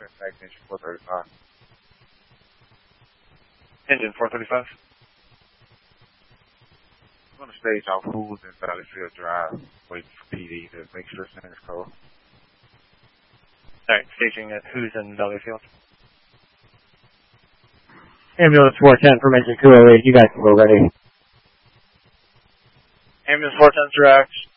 Engine 435. Engine 435. I'm going to stage off Who's in Valleyfield Drive, waiting for PD to make sure center's cold. Alright, staging at Who's in Valleyfield. Ambulance 410 from engine 208, you guys can go ready. Ambulance 410 direct.